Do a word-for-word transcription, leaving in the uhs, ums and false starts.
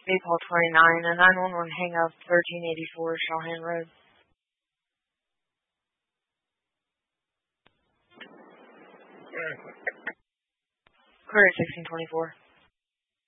April twenty-nine, a nine one one hang up, thirteen eighty-four Shawhan Road. Clear at sixteen twenty-four.